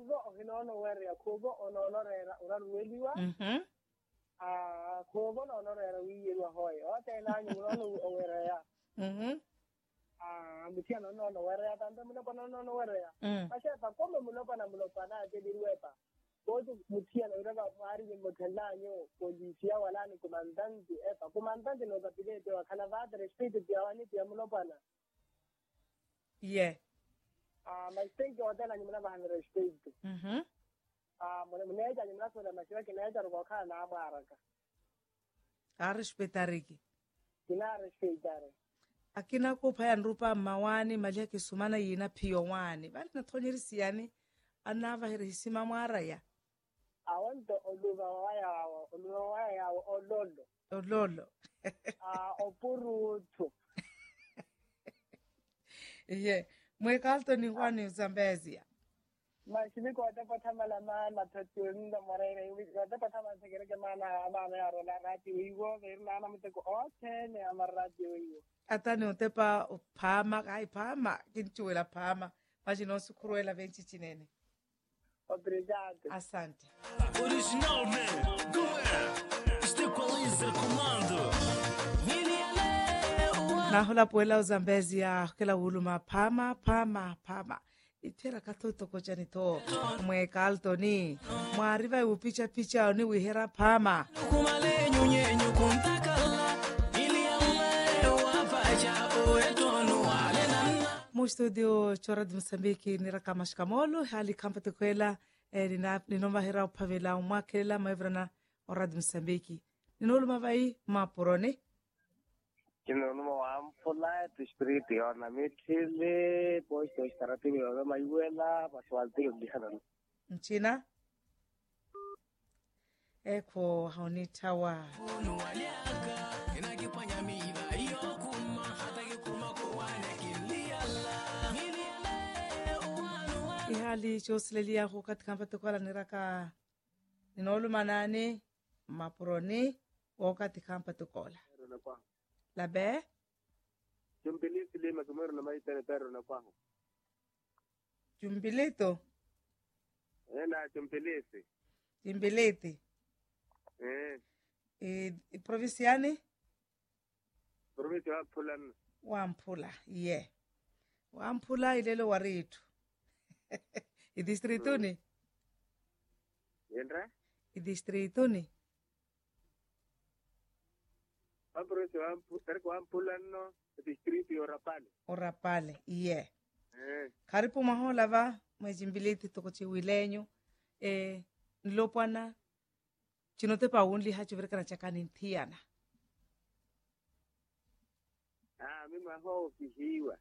kubo hinono weria kubo onorera urarueliwa kubo onorera wiyelwa hoyo otena nyuno owerea mutia no werea tanda muno no werea asha pa como muno pana ke dirwepa bodu mutia no raba mari ni motananyo polisia wala ni comandante no kapilete wa kana va respeto dia wani dia muno pana my state hotel ni muno ba respeto muneja ni muno so da mashira kinaja ro kana na baraka a respetariki kina respetare akina ko phaya nrupa mawani mali yake sumana yina phiyo wani bali na thonyerisi yani anava hirisima mwara ya awonto oluva waya ololo opurutu mwekalto ni kwani Zambezia mashimi ko atapata malama tatunda marere atapata masegereke mana amana yaro la rati wigo verna na mteko otene amarati wigo atani utepa phama kai phama kinchuela phama majino sukruela venchichinene obrigado asante original man go equalizer comando nahola puela Zambezia kela uluma phama itera katoto kochani to mwe kalto ni mwariva upicha ni wihera phama kumale nyunyenyu kuntakala ili Allah wafaja oetonu alena mu studio chora de Msambiki ni raka mashkamolo hali kampate kwela ninoma hera upavela umwakela maevrana ora de Msambiki ninoluma vai mapurone kino no ampula tu spirit ona mitile pois to starativi ona maiwela paswalti ndihana mchina eko haunitawa onu waliaka inakipanya miva iyo kuma hata kikuma kuwane kiliala ihali chosilelia ho katika mpate kwala niraka ninoluma nane mapurone wakati kampate kola labe jumpilisi lima kumero na maitene pero na kwaho jumbilito na jumpilisi jimbilete provinciani provinsi wa pulan wampula wampula ilelo waritu idistrituni yendra idistrituni provinsi wa pulan no distrito orapale karibu mahola va mwejimbiliti tokochiwilenyo nlopwana chinote paunli hachiverekana chakani nthiana mimi ho kihiwa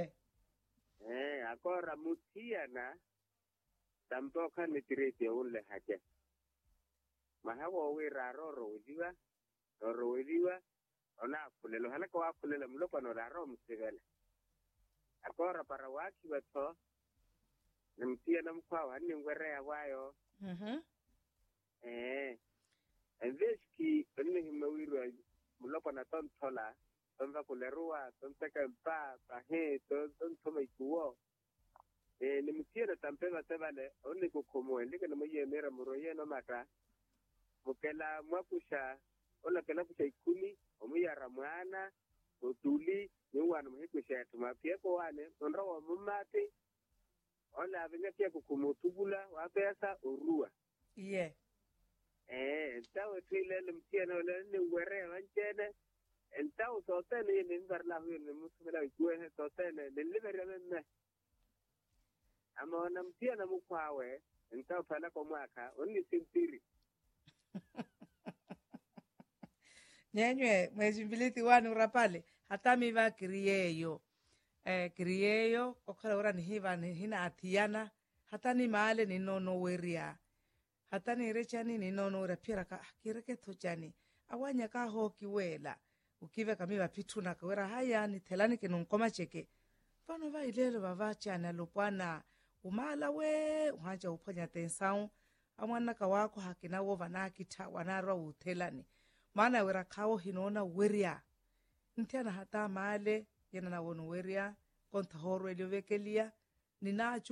akora mutiana tamtoka nitirete ulle haja mahawo wira roro wediwa ona kulelo halaka wa kulelo mlopa no raro msivela akora para waki bato nimtia na mkwa wani ngwere wayo enveski enne himawirwa mlopa na tontola tonva kulerua tonteka pa he tontoma ikuwo nimtia na tampeva tevale oni kukomoe ndike na moye mera muroye no mata mukela mwakusha ola kela kusha ikumi omuyara mwana otuli niwana muhikusha tumapia ko wane onrawo mumati ola abenga pia kukumutubula wa pesa orua tawo twile mtia na ole ni ngwere wanjene tawo sotene ni ngarla huyo ni musumela kuwe sotene ni libere meme ama na mtia na mukwawe tawo pala kwa mwaka oni simpiri nyenywe mwejimbiliti wani urapale hata miva kiriyeyo okhala ora nihiva hina athiana hata ni male ni nono weria hata ni rechani ni nono weria pira ka kireke thochani awanya ka hoki wela ukive kamiva pituna ka wera haya ni thelani ke nonkoma cheke fano va ilelo va chana lopwana umala we uhaja uphonya tensau amwana ka wako hakina wo vanakitha wanarwa uthelani mana wera kawo hinona weria ntiana hata male yena na wono weria kontha horwe levekelia ninacho